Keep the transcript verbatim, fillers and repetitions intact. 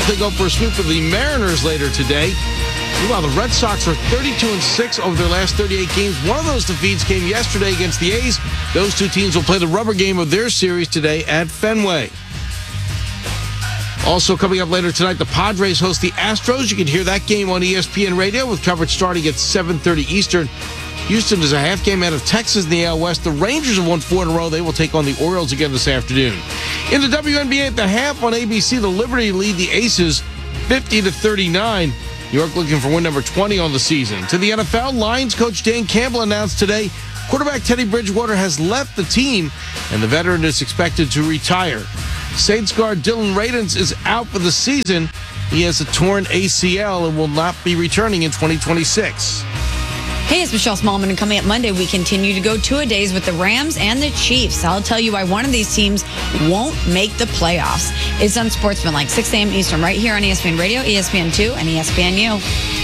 they go for a sweep of the Mariners later today. Meanwhile, the Red Sox are thirty-two and six over their last thirty-eight games. One of those defeats came yesterday against the A's. Those two teams will play the rubber game of their series today at Fenway. Also coming up later tonight, the Padres host the Astros. You can hear that game on E S P N Radio with coverage starting at seven thirty Eastern. Houston is a half game out of Texas in the A L West. The Rangers have won four in a row. They will take on the Orioles again this afternoon. In the W N B A at the half on A B C, the Liberty lead the Aces fifty to thirty-nine. New York looking for win number twenty on the season. To the N F L, Lions coach Dan Campbell announced today quarterback Teddy Bridgewater has left the team, and the veteran is expected to retire. Saints guard Dylan Radins is out for the season. He has a torn A C L and will not be returning in twenty twenty-six. Hey, it's Michelle Smallman, and coming up Monday, we continue to go two-a-days with the Rams and the Chiefs. I'll tell you why one of these teams won't make the playoffs. It's Unsportsmanlike, six a.m. Eastern, right here on E S P N Radio, E S P N two, and E S P N U.